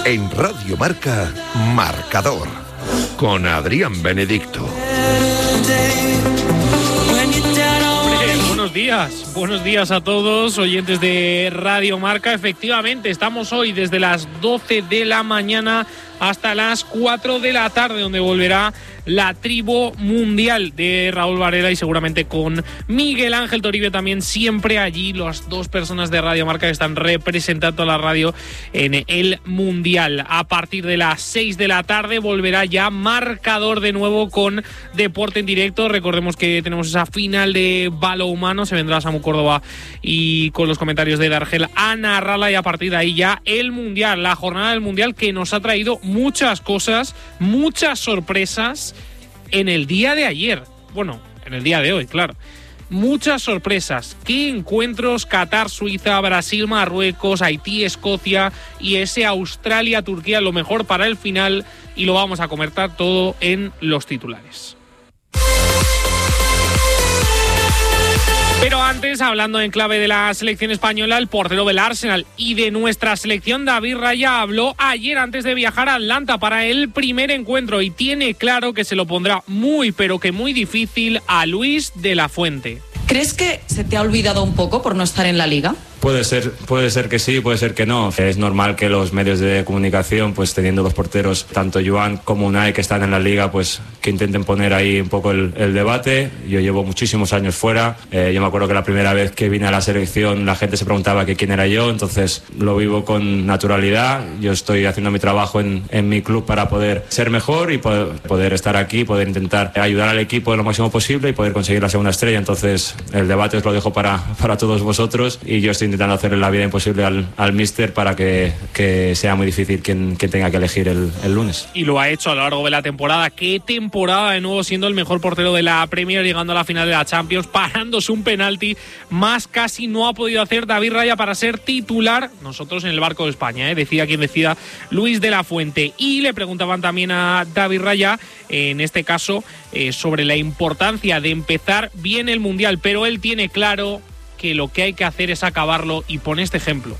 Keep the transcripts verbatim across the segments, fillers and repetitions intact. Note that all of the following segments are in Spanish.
En Radio Marca, Marcador, con Adrián Benedicto. Buenos días, buenos días a todos, oyentes de Radio Marca. Efectivamente, estamos hoy desde las doce de la mañana hasta las cuatro de la tarde, donde volverá la tribu mundial de Raúl Varela y seguramente con Miguel Ángel Toribio también, siempre allí, las dos personas de Radio Marca que están representando a la radio en el Mundial. A partir de las seis de la tarde volverá ya Marcador de nuevo con Deporte en Directo. Recordemos que tenemos esa final de balonmano, se vendrá Samu Córdoba y con los comentarios de Dargel a narrarla, y a partir de ahí ya el Mundial, la jornada del Mundial que nos ha traído muchas cosas, muchas sorpresas en el día de ayer. Bueno, en el día de hoy, claro. Muchas sorpresas. ¿Qué encuentros? Qatar, Suiza, Brasil, Marruecos, Haití, Escocia y ese Australia, Turquía, lo mejor para el final, y lo vamos a comentar todo en los titulares. Pero antes, hablando en clave de la selección española, el portero del Arsenal y de nuestra selección, David Raya, habló ayer antes de viajar a Atlanta para el primer encuentro y tiene claro que se lo pondrá muy, pero que muy difícil a Luis de la Fuente. ¿Crees que se te ha olvidado un poco por no estar en la Liga? Puede ser, puede ser que sí, puede ser que no. Es normal que los medios de comunicación, pues teniendo los porteros, tanto Joan como Unai, que están en la Liga, pues que intenten poner ahí un poco el, el debate. Yo llevo muchísimos años fuera. Eh, yo me acuerdo que la primera vez que vine a la selección la gente se preguntaba que quién era yo, entonces lo vivo con naturalidad. Yo estoy haciendo mi trabajo en, en mi club para poder ser mejor y poder, poder estar aquí, poder intentar ayudar al equipo lo máximo posible y poder conseguir la segunda estrella. Entonces el debate os lo dejo para, para todos vosotros, y yo estoy intentando hacerle la vida imposible al, al míster para que, que sea muy difícil quien, quien tenga que elegir el, el lunes. Y lo ha hecho a lo largo de la temporada. Qué temporada, de nuevo siendo el mejor portero de la Premier, llegando a la final de la Champions, parándose un penalti. Más casi no ha podido hacer David Raya para ser titular. Nosotros en el barco de España, ¿eh? Decida quien decida, Luis de la Fuente. Y le preguntaban también a David Raya, en este caso, eh, sobre la importancia de empezar bien el Mundial, pero él tiene claro que lo que hay que hacer es acabarlo, y pone este ejemplo.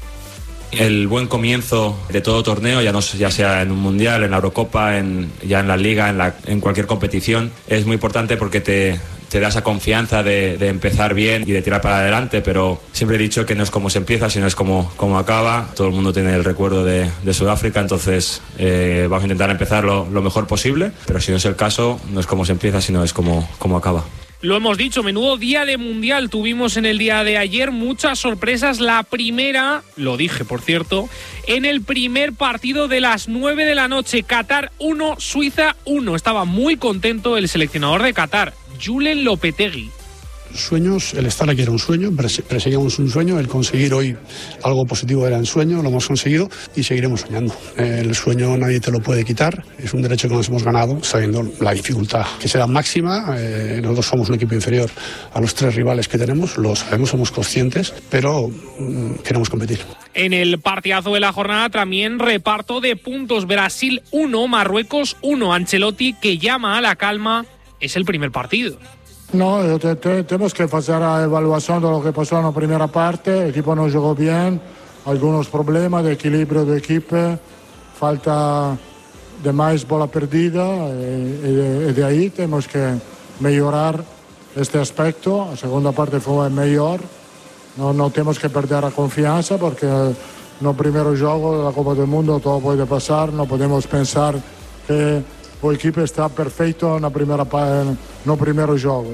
El buen comienzo de todo torneo, ya, no, ya sea en un mundial, en la Eurocopa, en, ya en la Liga, en, la, en cualquier competición, es muy importante porque te, te da esa confianza de, de empezar bien y de tirar para adelante, pero siempre he dicho que no es como se empieza, sino es como, como acaba. Todo el mundo tiene el recuerdo de, de Sudáfrica, entonces eh, vamos a intentar empezar lo, lo mejor posible, pero si no es el caso, no es como se empieza, sino es como, como acaba. Lo hemos dicho, menudo día de Mundial tuvimos en el día de ayer, muchas sorpresas. La primera, lo dije por cierto, en el primer partido de las nueve de la noche, Qatar uno, Suiza uno. Estaba muy contento el seleccionador de Qatar, Julen Lopetegui. Sueños, el estar aquí era un sueño, perseguíamos un sueño, el conseguir hoy algo positivo era un sueño, lo hemos conseguido y seguiremos soñando. El sueño nadie te lo puede quitar, es un derecho que nos hemos ganado, sabiendo la dificultad que será máxima. Eh, nosotros somos un equipo inferior a los tres rivales que tenemos, lo sabemos, somos conscientes, pero mm, queremos competir. En el partidazo de la jornada también reparto de puntos, Brasil uno, Marruecos uno. Ancelotti, que llama a la calma, es el primer partido. No, te, te, tenemos que hacer la evaluación de lo que pasó en la primera parte. El equipo no jugó bien, algunos problemas de equilibrio de equipo, falta de más bola perdida, y, y, de, y de ahí tenemos que mejorar este aspecto. La segunda parte fue mejor, no, no tenemos que perder la confianza porque no primero juego de la Copa del Mundo, todo puede pasar, no podemos pensar que el equipo está perfecto en la primera en el primer juego.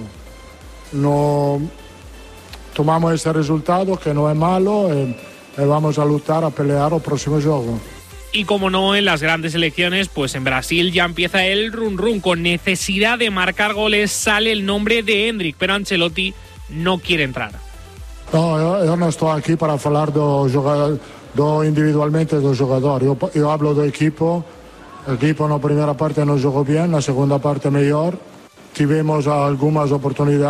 No tomamos ese resultado que no es malo y, y vamos a luchar a pelear el próximo juego. Y como no, en las grandes elecciones, pues en Brasil ya empieza el run run. Con necesidad de marcar goles sale el nombre de Endrick, pero Ancelotti no quiere entrar. No, yo, yo no estoy aquí para hablar de, de individualmente del jugador. Yo, yo hablo del equipo. El equipo en la primera parte no jugó bien, la segunda parte mejor. Tuvimos algunas oportunidades.